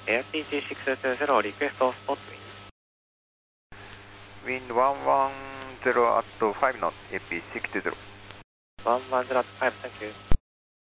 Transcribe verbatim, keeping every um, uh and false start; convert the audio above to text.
エアティージーシックスツーゼロ request of spot wind。Wind one one zero at five knots, A P six two zero。 one one zero at five, thank you.